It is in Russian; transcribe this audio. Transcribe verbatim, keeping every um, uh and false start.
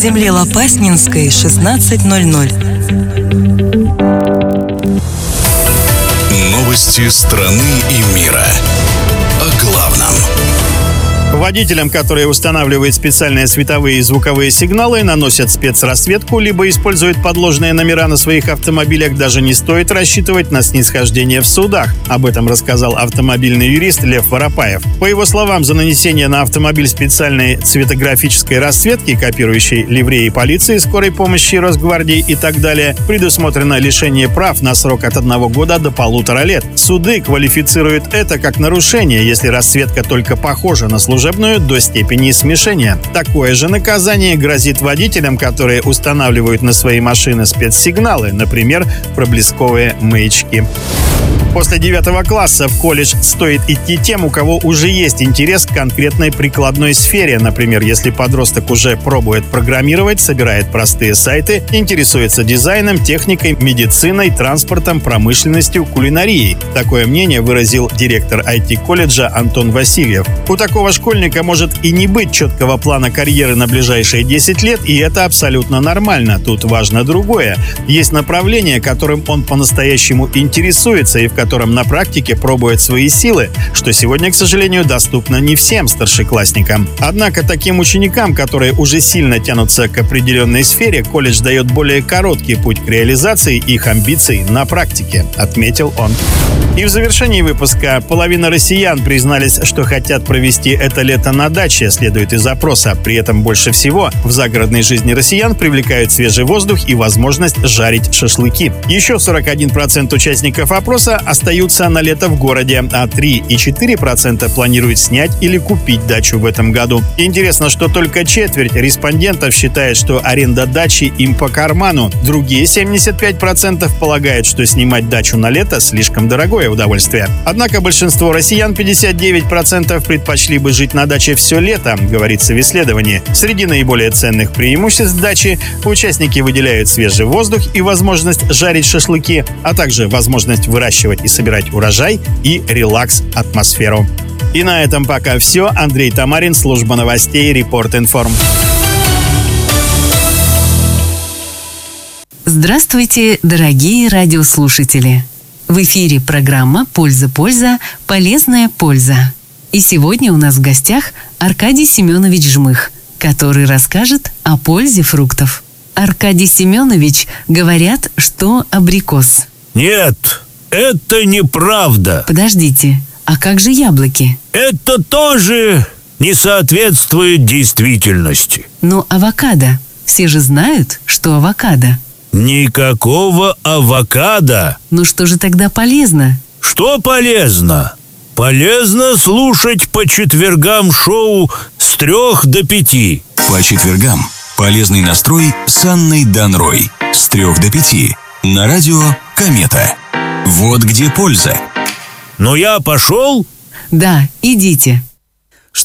земле Лопаснинской, шестнадцать ноль ноль. Новости страны и мира. О главном. Водителям, которые устанавливают специальные световые и звуковые сигналы, наносят спецрассветку, либо используют подложные номера на своих автомобилях, даже не стоит рассчитывать на снисхождение в судах. Об этом рассказал автомобильный юрист Лев Воропаев. По его словам, за нанесение на автомобиль специальной цветографической расцветки, копирующей ливреи полиции, скорой помощи, Росгвардии и так далее, предусмотрено лишение прав на срок от одного года до полутора лет. Суды квалифицируют это как нарушение, если расцветка только похожа на служебную, до степени смешения. Такое же наказание грозит водителям, которые устанавливают на свои машины спецсигналы, например, проблесковые маячки. После девятого класса в колледж стоит идти тем, у кого уже есть интерес к конкретной прикладной сфере. Например, если подросток уже пробует программировать, собирает простые сайты, интересуется дизайном, техникой, медициной, транспортом, промышленностью, кулинарией. Такое мнение выразил директор ай ти-колледжа Антон Васильев. У такого школьника может и не быть четкого плана карьеры на ближайшие десять лет, и это абсолютно нормально. Тут важно другое. Есть направление, которым он по-настоящему интересуется и в котором котором на практике пробует свои силы, что сегодня, к сожалению, доступно не всем старшеклассникам. Однако таким ученикам, которые уже сильно тянутся к определенной сфере, колледж дает более короткий путь к реализации их амбиций на практике, отметил он. И в завершении выпуска половина россиян признались, что хотят провести это лето на даче, следует из опроса. При этом больше всего в загородной жизни россиян привлекают свежий воздух и возможность жарить шашлыки. Еще сорок один процент участников опроса остаются на лето в городе, а три и четыре десятых процента планируют снять или купить дачу в этом году. Интересно, что только четверть респондентов считает, что аренда дачи им по карману. Другие семьдесят пять процентов полагают, что снимать дачу на лето слишком дорогое удовольствие. Однако большинство россиян, пятьдесят девять процентов, предпочли бы жить на даче все лето, говорится в исследовании. Среди наиболее ценных преимуществ дачи участники выделяют свежий воздух и возможность жарить шашлыки, а также возможность выращивать и собирать урожай и релакс-атмосферу. И на этом пока все. Андрей Тамарин, служба новостей, Репорт Информ. Здравствуйте, дорогие радиослушатели! В эфире программа «Польза-польза. Полезная польза». И сегодня у нас в гостях Аркадий Семенович Жмых, который расскажет о пользе фруктов. Аркадий Семенович, говорят, что абрикос. Нет, это неправда. Подождите, а как же яблоки? Это тоже не соответствует действительности. Но авокадо. Все же знают, что авокадо. Никакого авокадо. Ну что же тогда полезно? Что полезно? Полезно слушать по четвергам шоу с трех до пяти. По четвергам полезный настрой с Анной Данрой с трех до пяти на радио «Комета». Вот где польза. Ну я пошел? Да, идите.